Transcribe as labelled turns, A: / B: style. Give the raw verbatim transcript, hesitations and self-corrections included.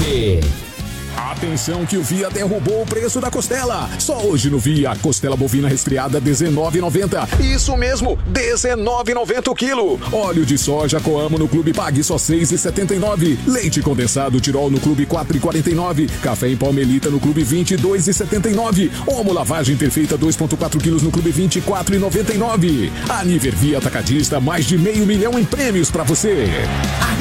A: nove.
B: Atenção que o Via derrubou o preço da costela. Só hoje no Via, costela bovina resfriada dezenove e noventa. Isso mesmo, dezenove e noventa o quilo. Óleo de soja Coamo no Clube Pague só seis e setenta e nove. Leite condensado Tirol no Clube quatro e quarenta e nove. Café em pó Melita no Clube vinte e dois e setenta e nove. Omo lavagem perfeita dois vírgula quatro quilos no Clube vinte e quatro e noventa e nove. A Niver Via Atacadista, mais de meio milhão em prêmios para você.